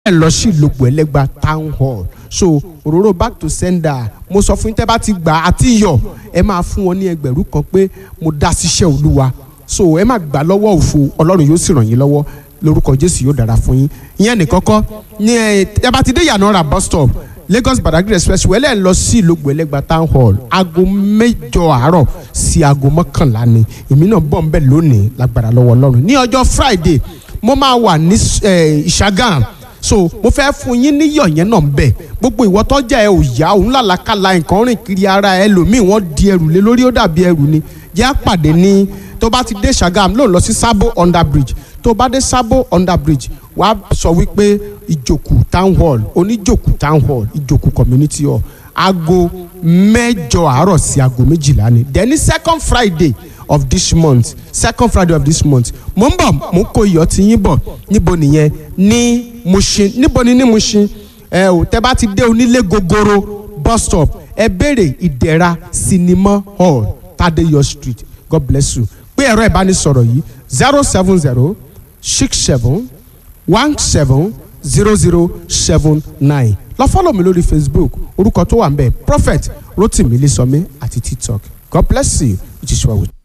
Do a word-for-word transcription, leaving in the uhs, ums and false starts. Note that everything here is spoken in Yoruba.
ẹ lọ sí Ìlógbò Ẹlẹ́gbà town hall. So òróró back to sender mo sọ fún tẹ́ bá ti gbà àti yọ ẹ máa fún wọn ní ẹgbẹ̀rún kan pé mo dá síṣẹ́ Olúwa. So ẹ má gbà lọ́wọ́ òfo, Ọlọ́run yóò sì ràn yín lọ́wọ́ lórúkọ Jésù, yóò dára fún yín. Ìyẹn ní kọ́kọ́ ní ẹ tẹ́ bá ti dé Ìyànàrà bus stop Lagos Badagry expressway ẹ lọ sí Ìlógbò Ẹlẹ́gbà town hall aago mẹ́jọ àárọ̀ sí aago mọ́kànlá ni èmi náà bọ̀ ń bẹ̀ lónìí lágbára lọ́wọ́ Ọlọ́run. Ní ọjọ́ Friday mo máa wà ní Ìṣàgàm. So mo fẹ́ fún yín níyọ̀ yẹn náà bẹ̀ gbogbo ìwọ tọ́jà ẹ ò yá òun làlàkàlà nǹkan rìn kiri ara ẹ lòmíì wọ́n di ẹrù lé lórí ó dàbí ẹrù ni jẹ́ àpàdé ní tó bá ti dé Ṣàgámù ló lọ sí Sabo under bridge tó bá dé Sabo under bridge wàá sọ wípé Ìjòkù town hall oníjòkù town hall Ìjòkù community hall aago mẹ́jọ àárọ̀ sí aago méjìlá ni. Then ní second Friday of this month second Friday of this month mo ń bọ̀ mo kó iyọ̀ tí yín bọ̀ níbo nìyẹn ní Mushin níbo ni ní Mushin ẹ ò tẹ́ bá ti dé Onílé Gogoro bus stop ẹ béèrè Ìdẹ̀ra cinema hall Tadeyo street. God bless you. Pé ẹ̀rọ ìbánisọ̀rọ̀ yìí zero seven zero six seven one seven zero zero seven nine. Lọ follow mi lórí Facebook orúkọ tó wà ń bẹ̀ Prophet Rotimi Ilésànmí àti TikTok. God bless you. It is well with you.